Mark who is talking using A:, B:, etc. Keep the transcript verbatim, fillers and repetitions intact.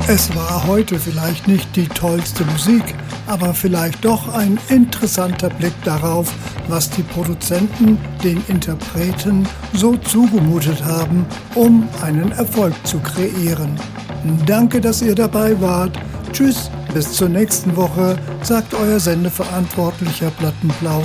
A: Es war heute vielleicht nicht die tollste Musik, aber vielleicht doch ein interessanter Blick darauf, was die Produzenten den Interpreten so zugemutet haben, um einen Erfolg zu kreieren. Danke, dass ihr dabei wart. Tschüss, bis zur nächsten Woche, sagt euer Sendeverantwortlicher Plattenplausch